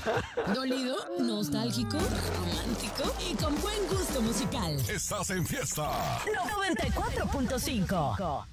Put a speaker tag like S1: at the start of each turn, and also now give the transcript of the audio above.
S1: Dolido, nostálgico, romántico y con buen gusto musical.
S2: Estás en fiesta.
S3: 94.5